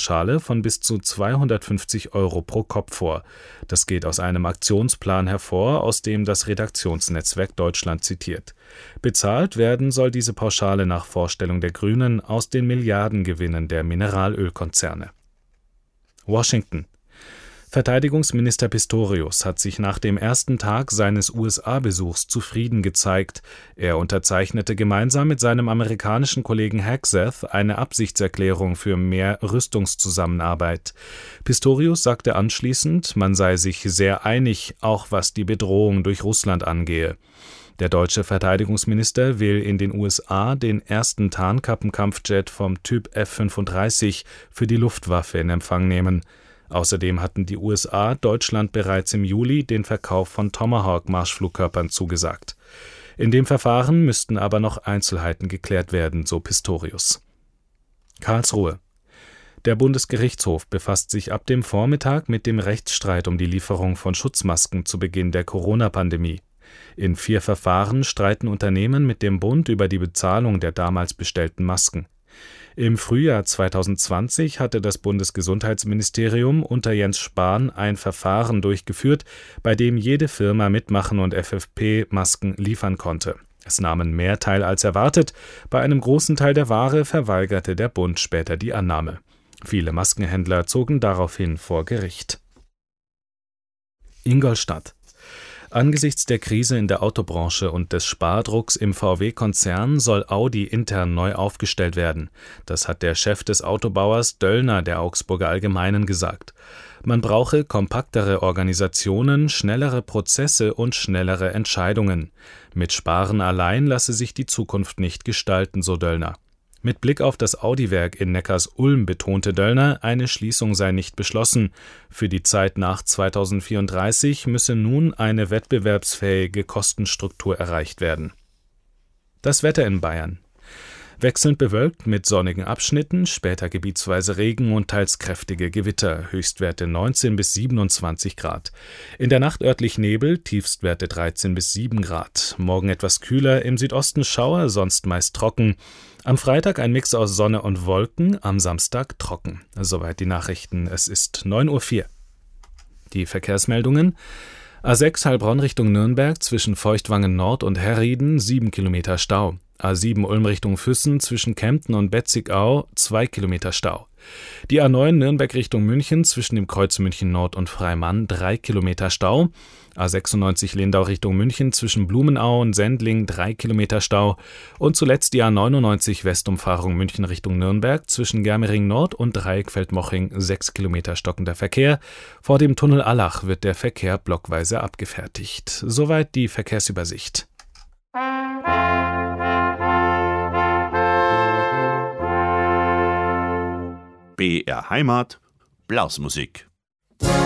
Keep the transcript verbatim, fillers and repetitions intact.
Pauschale von bis zu zweihundertfünfzig Euro pro Kopf vor. Das geht aus einem Aktionsplan hervor, aus dem das Redaktionsnetzwerk Deutschland zitiert. Bezahlt werden soll diese Pauschale nach Vorstellung der Grünen aus den Milliardengewinnen der Mineralölkonzerne. Washington. Verteidigungsminister Pistorius hat sich nach dem ersten Tag seines U S A-Besuchs zufrieden gezeigt. Er unterzeichnete gemeinsam mit seinem amerikanischen Kollegen Hegseth eine Absichtserklärung für mehr Rüstungszusammenarbeit. Pistorius sagte anschließend, man sei sich sehr einig, auch was die Bedrohung durch Russland angehe. Der deutsche Verteidigungsminister will in den U S A den ersten Tarnkappenkampfjet vom Typ F fünfunddreißig für die Luftwaffe in Empfang nehmen. Außerdem hatten die U S A Deutschland bereits im Juli den Verkauf von Tomahawk-Marschflugkörpern zugesagt. In dem Verfahren müssten aber noch Einzelheiten geklärt werden, so Pistorius. Karlsruhe. Der Bundesgerichtshof befasst sich ab dem Vormittag mit dem Rechtsstreit um die Lieferung von Schutzmasken zu Beginn der Corona-Pandemie. In vier Verfahren streiten Unternehmen mit dem Bund über die Bezahlung der damals bestellten Masken. Im Frühjahr zweitausendzwanzig hatte das Bundesgesundheitsministerium unter Jens Spahn ein Verfahren durchgeführt, bei dem jede Firma mitmachen und F F P-Masken liefern konnte. Es nahmen mehr teil als erwartet. Bei einem großen Teil der Ware verweigerte der Bund später die Annahme. Viele Maskenhändler zogen daraufhin vor Gericht. Ingolstadt. Angesichts der Krise in der Autobranche und des Spardrucks im V W-Konzern soll Audi intern neu aufgestellt werden. Das hat der Chef des Autobauers Döllner der Augsburger Allgemeinen gesagt. Man brauche kompaktere Organisationen, schnellere Prozesse und schnellere Entscheidungen. Mit Sparen allein lasse sich die Zukunft nicht gestalten, so Döllner. Mit Blick auf das Audi-Werk in Neckars-Ulm betonte Döllner, eine Schließung sei nicht beschlossen. Für die Zeit nach zweitausendvierunddreißig müsse nun eine wettbewerbsfähige Kostenstruktur erreicht werden. Das Wetter in Bayern. Wechselnd bewölkt mit sonnigen Abschnitten, später gebietsweise Regen und teils kräftige Gewitter, Höchstwerte neunzehn bis siebenundzwanzig Grad. In der Nacht örtlich Nebel, Tiefstwerte dreizehn bis sieben Grad. Morgen etwas kühler, im Südosten Schauer, sonst meist trocken. Am Freitag ein Mix aus Sonne und Wolken, am Samstag trocken. Soweit die Nachrichten. Es ist neun Uhr vier. Die Verkehrsmeldungen. A sechs Heilbronn Richtung Nürnberg zwischen Feuchtwangen Nord und Herrieden sieben Kilometer Stau. A sieben Ulm Richtung Füssen zwischen Kempten und Betzigau zwei Kilometer Stau. Die A neun Nürnberg Richtung München zwischen dem Kreuz München Nord und Freimann drei Kilometer Stau. A sechsundneunzig Lindau Richtung München zwischen Blumenau und Sendling drei Kilometer Stau. Und zuletzt die A neunundneunzig Westumfahrung München Richtung Nürnberg zwischen Germering Nord und Dreieckfeld-Moching sechs Kilometer stockender Verkehr. Vor dem Tunnel Allach wird der Verkehr blockweise abgefertigt. Soweit die Verkehrsübersicht. B R Heimat, Blasmusik.